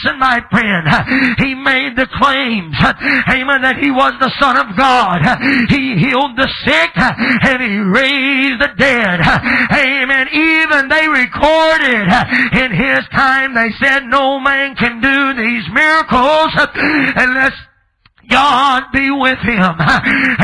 Listen, my friend, he made the claims, amen, that he was the Son of God. He healed the sick and he raised the dead. Amen. Even they recorded in his time, they said no man can do these miracles unless God be with him.